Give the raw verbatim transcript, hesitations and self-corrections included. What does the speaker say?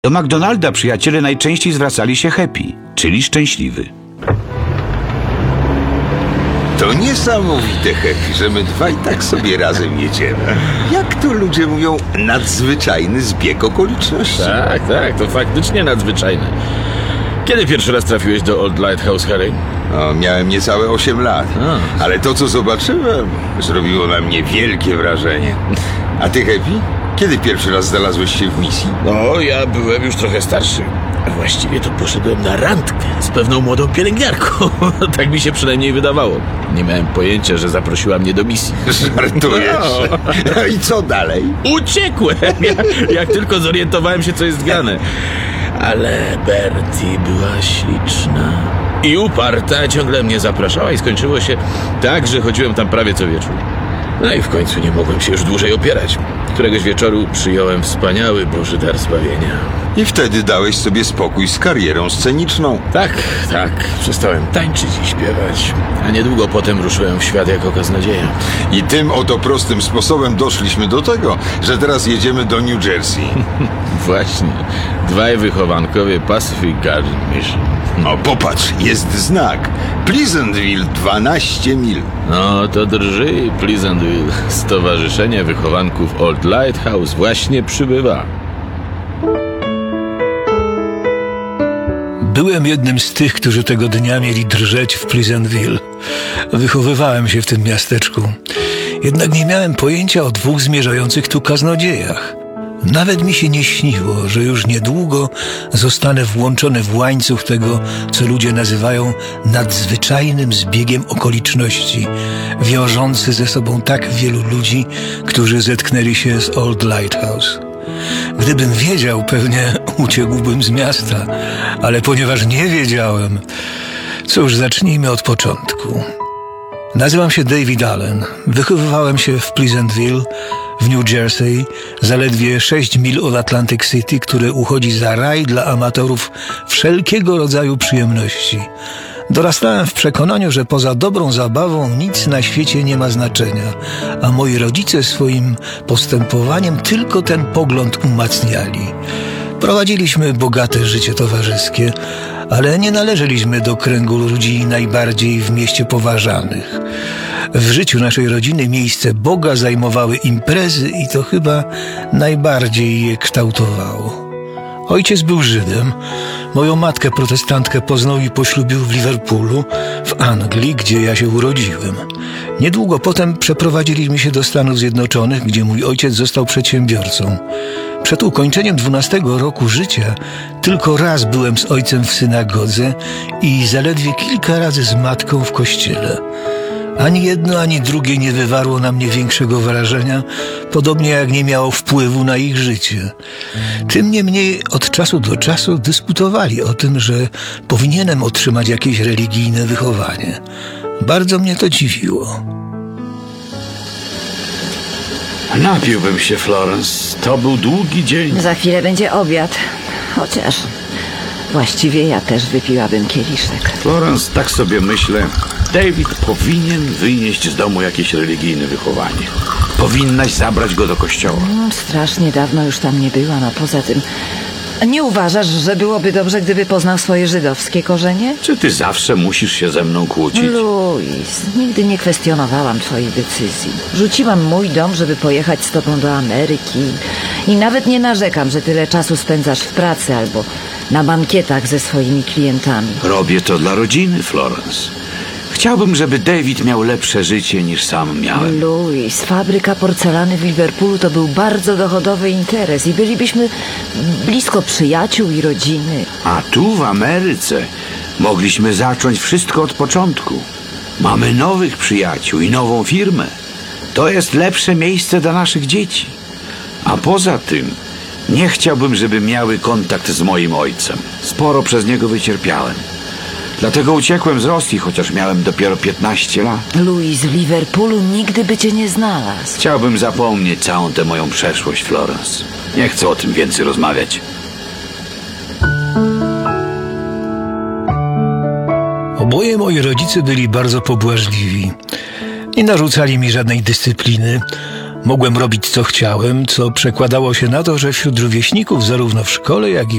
Do McDonalda przyjaciele najczęściej zwracali się happy, czyli szczęśliwy. To niesamowite, Happy, że my dwaj tak sobie razem jedziemy. Jak to ludzie mówią, nadzwyczajny zbieg okoliczności. Tak, tak, to faktycznie nadzwyczajne. Kiedy pierwszy raz trafiłeś do Old Lighthouse, Harry? No, miałem niecałe osiem lat, A. ale to, co zobaczyłem, zrobiło na mnie wielkie wrażenie. A ty, Happy? Kiedy pierwszy raz znalazłeś się w misji? No, ja byłem już trochę starszy. Właściwie to poszedłem na randkę z pewną młodą pielęgniarką. Tak mi się przynajmniej wydawało. Nie miałem pojęcia, że zaprosiła mnie do misji. Żartujesz? No. No i co dalej? Uciekłem, jak, jak tylko zorientowałem się, co jest grane. Ale Bertie była śliczna i uparta, ciągle mnie zapraszała i skończyło się tak, że chodziłem tam prawie co wieczór. No i w końcu nie mogłem się już dłużej opierać. Któregoś wieczoru przyjąłem wspaniały Boży dar zbawienia. I wtedy dałeś sobie spokój z karierą sceniczną. Tak, tak, przestałem tańczyć i śpiewać, a niedługo potem ruszyłem w świat jako kaznodzieja. I tym oto prostym sposobem doszliśmy do tego, że teraz jedziemy do New Jersey. Właśnie, dwaj wychowankowie Pacific Garden Mission. No popatrz, jest znak. Pleasantville dwanaście mil. No to drży Pleasantville. Stowarzyszenie Wychowanków Old Lighthouse właśnie przybywa. Byłem jednym z tych, którzy tego dnia mieli drżeć w Pleasantville. Wychowywałem się w tym miasteczku. Jednak nie miałem pojęcia o dwóch zmierzających tu kaznodziejach. Nawet mi się nie śniło, że już niedługo zostanę włączony w łańcuch tego, co ludzie nazywają nadzwyczajnym zbiegiem okoliczności, wiążący ze sobą tak wielu ludzi, którzy zetknęli się z Old Lighthouse. Gdybym wiedział, pewnie uciekłbym z miasta, ale ponieważ nie wiedziałem, cóż, zacznijmy od początku. Nazywam się David Allen. Wychowywałem się w Pleasantville, w New Jersey, zaledwie sześć mil od Atlantic City, które uchodzi za raj dla amatorów wszelkiego rodzaju przyjemności. Dorastałem w przekonaniu, że poza dobrą zabawą nic na świecie nie ma znaczenia, a moi rodzice swoim postępowaniem tylko ten pogląd umacniali. Prowadziliśmy bogate życie towarzyskie, ale nie należeliśmy do kręgu ludzi najbardziej w mieście poważanych. W życiu naszej rodziny miejsce Boga zajmowały imprezy i to chyba najbardziej je kształtowało. Ojciec był Żydem. Moją matkę protestantkę poznał i poślubił w Liverpoolu, w Anglii, gdzie ja się urodziłem. Niedługo potem przeprowadziliśmy się do Stanów Zjednoczonych, gdzie mój ojciec został przedsiębiorcą. Przed ukończeniem dwunastego roku życia tylko raz byłem z ojcem w synagodze i zaledwie kilka razy z matką w kościele. Ani jedno, ani drugie nie wywarło na mnie większego wrażenia, podobnie jak nie miało wpływu na ich życie. Tym niemniej od czasu do czasu dyskutowali o tym, że powinienem otrzymać jakieś religijne wychowanie. Bardzo mnie to dziwiło. Napiłbym się, Florence. To był długi dzień. Za chwilę będzie obiad. Chociaż właściwie ja też wypiłabym kieliszek. Florence, tak sobie myślę. David powinien wynieść z domu jakieś religijne wychowanie. Powinnaś zabrać go do kościoła. Mm, strasznie dawno już tam nie byłam, a poza tym... Nie uważasz, że byłoby dobrze, gdyby poznał swoje żydowskie korzenie? Czy ty zawsze musisz się ze mną kłócić? Louis, nigdy nie kwestionowałam twojej decyzji. Rzuciłam mój dom, żeby pojechać z tobą do Ameryki. I nawet nie narzekam, że tyle czasu spędzasz w pracy albo na bankietach ze swoimi klientami. Robię to dla rodziny, Florence. Chciałbym, żeby David miał lepsze życie niż sam miałem. Louis, fabryka porcelany w Liverpoolu to był bardzo dochodowy interes i bylibyśmy blisko przyjaciół i rodziny. A tu w Ameryce mogliśmy zacząć wszystko od początku. Mamy nowych przyjaciół i nową firmę. To jest lepsze miejsce dla naszych dzieci. A poza tym nie chciałbym, żeby miały kontakt z moim ojcem. Sporo przez niego wycierpiałem. Dlatego uciekłem z Rosji, chociaż miałem dopiero piętnaście lat. Louis, w Liverpoolu nigdy by cię nie znalazł. Chciałbym zapomnieć całą tę moją przeszłość, Florence. Nie chcę o tym więcej rozmawiać. Oboje moi rodzice byli bardzo pobłażliwi. Nie narzucali mi żadnej dyscypliny. Mogłem robić co chciałem, co przekładało się na to, że wśród rówieśników zarówno w szkole, jak i